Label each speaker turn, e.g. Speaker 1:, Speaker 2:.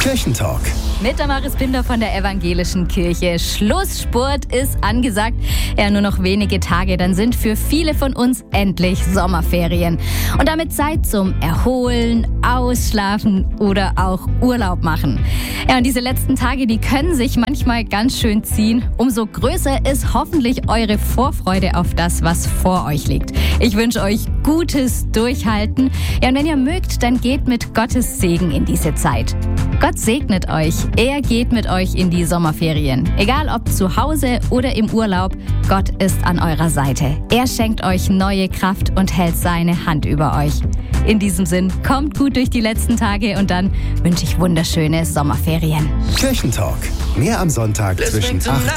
Speaker 1: Kirchentalk.
Speaker 2: Mit Damaris Binder von der Evangelischen Kirche. Schlussspurt ist angesagt. Ja, nur noch wenige Tage, dann sind für viele von uns endlich Sommerferien. Und damit Zeit zum Erholen, Ausschlafen oder auch Urlaub machen. Ja, und diese letzten Tage, die können sich manchmal ganz schön ziehen. Umso größer ist hoffentlich eure Vorfreude auf das, was vor euch liegt. Ich wünsche euch gutes Durchhalten. Ja, und wenn ihr mögt, dann geht mit Gottes Segen in diese Zeit. Gott segnet euch. Er geht mit euch in die Sommerferien. Egal ob zu Hause oder im Urlaub, Gott ist an eurer Seite. Er schenkt euch neue Kraft und hält seine Hand über euch. In diesem Sinn, kommt gut durch die letzten Tage und dann wünsche ich wunderschöne Sommerferien.
Speaker 1: Kirchentalk. Mehr am Sonntag zwischen 8